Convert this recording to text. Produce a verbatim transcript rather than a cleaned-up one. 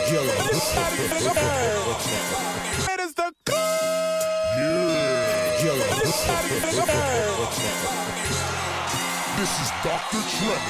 Yellow. It is the Yeah. Yellow. This is Doctor Trevor.